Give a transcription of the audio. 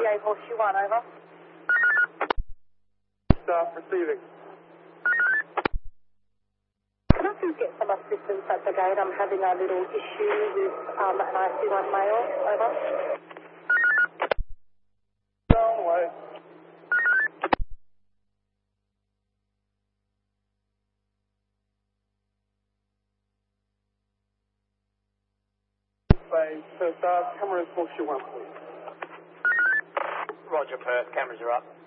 38 Horseshoe 1, over. Staff receiving. Can I please get some assistance at the gate? I'm having a little issue with an IC1 male, over. Down the way. First staff, cameras Horseshoe 1, please. Roger, Perth. Cameras are up.